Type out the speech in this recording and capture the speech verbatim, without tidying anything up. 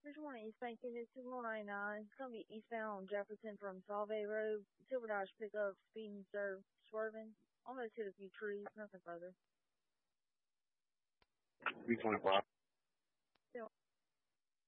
There's one eastbound kid. It's two one ninety-nine. It's going to be eastbound on Jefferson from Salve Road. Silver Dodge pickup, speeding, serve, swerving. Almost hit a few trees, nothing further. B twenty-five.